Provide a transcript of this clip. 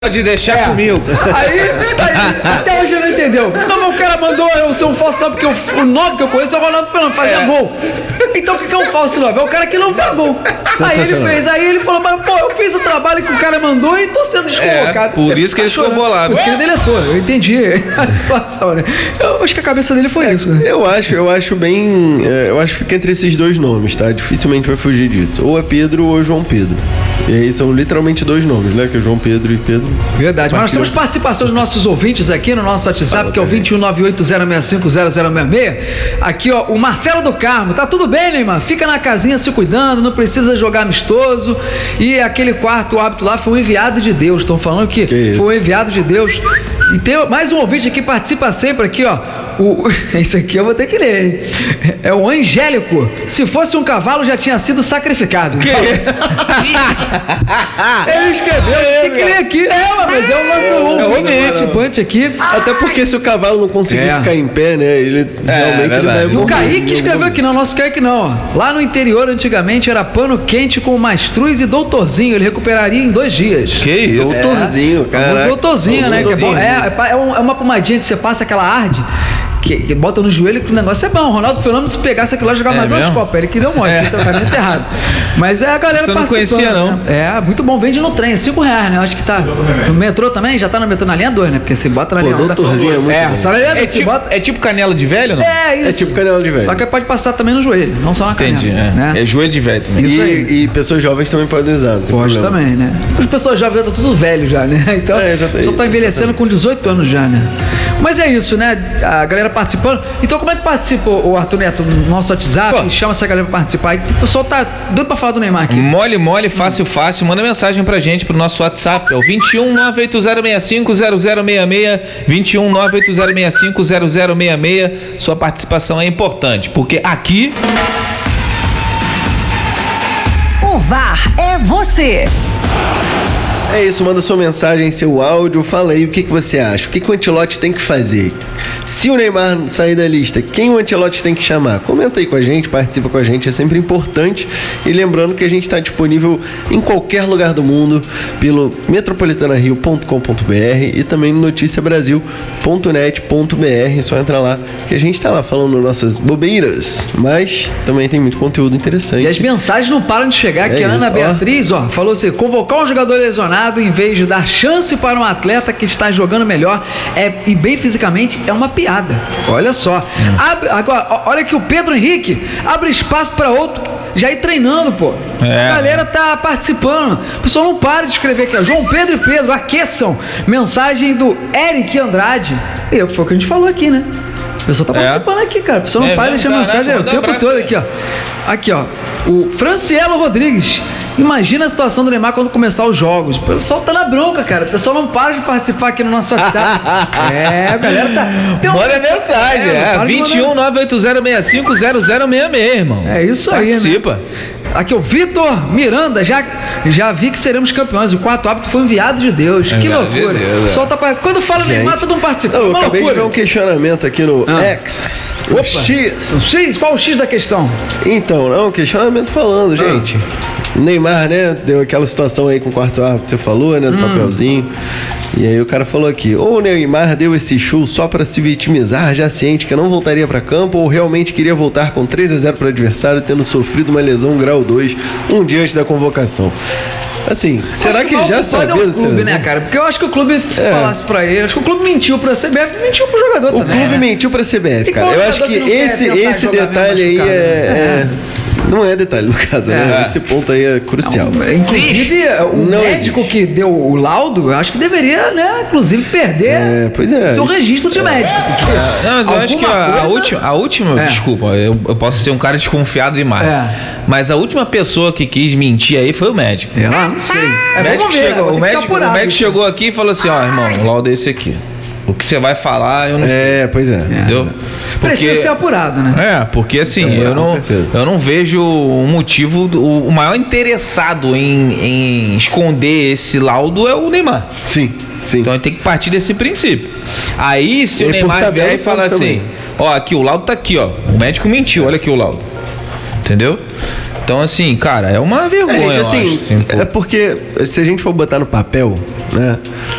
Pode deixar comigo. Aí, até hoje ele não entendeu. Não, mas o cara mandou eu ser um falso 9, porque o 9 que eu conheço é o Ronaldo Fenômeno, fazia gol. Então o que é um falso 9? É o cara que não faz gol. Aí ele falou, mas pô, eu fiz o trabalho que o cara mandou e tô sendo descolocado. Por isso que ele ficou bolado. Por isso que ele deletou, eu entendi a situação, né? Eu acho que a cabeça dele foi isso, né? Eu acho bem... eu acho que fica entre esses dois nomes, tá? Dificilmente vai fugir disso. Ou é Pedro ou é João Pedro. E aí são literalmente dois nomes, né? Que é João Pedro e Pedro. Verdade, mas nós temos participação dos nossos ouvintes aqui no nosso WhatsApp, que é o 21980650066. Aqui, ó, o Marcelo do Carmo. Tá tudo bem, Neymar? Fica na casinha se cuidando, não precisa jogar amistoso. E aquele quarto árbitro lá foi um enviado de Deus. Estão falando que foi um enviado de Deus. E tem mais um ouvinte aqui que participa sempre aqui, ó. Esse aqui eu vou ter que ler, hein? É o Angélico. Se fosse um cavalo, já tinha sido sacrificado. Que? Ele escreveu, tem que ler aqui. Mas é o nosso ouvinte participante aqui. Até porque se o cavalo não conseguir ficar em pé, né? Ele realmente ele vai morrer. E o Kaique escreveu aqui, não, nosso Kaique não, ó. Lá no interior, antigamente, era pano quente com mastruz e doutorzinho. Ele recuperaria em 2 dias. Que isso? Doutorzinho, cara. Doutorzinho, né? Que é bom. É uma pomadinha que você passa, aquela arde. Que bota no joelho, que o negócio é bom. O Ronaldo Fenômeno, se pegasse aquilo lá, jogava mais 2 copas. Ele que deu mole, que tratamento errado. Mas a galera você não conhecia, não? Né? muito bom. Vende no trem, R$5, né? Eu acho que tá. No metrô também? Já tá no metrô na linha 2, né? Porque você bota na linha 1. Doutorzinho é muito bom. É tipo canela de velho, não? É isso. É tipo canela de velho. Só que pode passar também no joelho, não só na canela. Entendi, né? É joelho de velho também. E pessoas jovens também podem usar. Pode também, né? As pessoas jovens estão tudo velho já, né? Então, só tá envelhecendo com 18 anos já, né? Mas é isso, né? A galera participando. Então, como é que participa o Arthur Neto no nosso WhatsApp? Chama essa galera pra participar. O pessoal tá doido pra falar do Neymar aqui. Mole, fácil. Manda mensagem pra gente pro nosso WhatsApp. É o 21980650066. 21980650066. Sua participação é importante, porque aqui... O VAR é você. É isso, manda sua mensagem, seu áudio, fala aí o que você acha, o que o Ancelotti tem que fazer. Se o Neymar sair da lista, quem o Ancelotti tem que chamar? Comenta aí com a gente, participa com a gente, é sempre importante. E lembrando que a gente está disponível em qualquer lugar do mundo pelo metropolitanario.com.br e também no noticiabrasil.net.br. Só entra lá que a gente está lá falando nossas bobeiras, mas também tem muito conteúdo interessante. E as mensagens não param de chegar, que a Ana Beatriz, falou assim, convocar um jogador lesionado em vez de dar chance para um atleta que está jogando melhor e bem fisicamente é uma piada. Olha só. Agora, olha que o Pedro Henrique abre espaço para outro já ir treinando, pô. A galera tá participando. O pessoal não para de escrever aqui, ó. João Pedro e Pedro, aqueçam. Mensagem do Eric Andrade. Foi o que a gente falou aqui, né? O pessoal tá participando aqui, cara. O pessoal não para de deixar mensagem o tempo todo aqui, ó. Aqui, ó. O Francielo Rodrigues. Imagina a situação do Neymar quando começar os jogos. O pessoal tá na bronca, cara. O pessoal não para de participar aqui no nosso WhatsApp. A galera tá... Manda mensagem. 21980650066, irmão. É isso aí, participa. Né? Aqui, o Vitor Miranda, já vi que seremos campeões. O quarto árbitro foi enviado de Deus. Que loucura. O pessoal tá... Quando fala Neymar, todo mundo participa. Eu acabei de ver um questionamento aqui no X. O X. Qual o X da questão? Então, não, questionamento falando, gente. Neymar, né? Deu aquela situação aí com o quarto árbitro que você falou, né? Do papelzinho. E aí o cara falou aqui, ou o Neymar deu esse show só pra se vitimizar, já ciente que não voltaria pra campo, ou realmente queria voltar com 3-0 pro adversário, tendo sofrido uma lesão grau 2 um dia antes da convocação. Assim, será que ele já sabia do clube, né, cara? Porque eu acho que o clube, se falasse pra ele, acho que o clube mentiu pra CBF, mentiu pro jogador também. O clube mentiu pra CBF, cara. Eu acho que esse detalhe aí não é detalhe no caso, né? Esse ponto aí é crucial. Inclusive, o médico que deu o laudo, eu acho que deveria, né, inclusive, perder seu registro de médico. Não, mas eu acho que a última desculpa, eu posso ser um cara desconfiado demais. Mas a última pessoa que quis mentir aí foi o médico. Não sei. O médico chegou aqui e falou assim, irmão, o laudo é esse aqui. O que você vai falar, eu não sei. Pois é. Entendeu? Precisa ser apurado, né? Porque assim, eu não vejo um motivo. O maior interessado em esconder esse laudo é o Neymar. Sim. Então tem que partir desse princípio. Aí, se o Neymar vier e falar assim, aqui, o laudo tá aqui, ó. O médico mentiu, olha aqui o laudo. Entendeu? Então, assim, cara, é uma vergonha, gente, assim, eu acho, assim, é porque se a gente for botar no papel, né?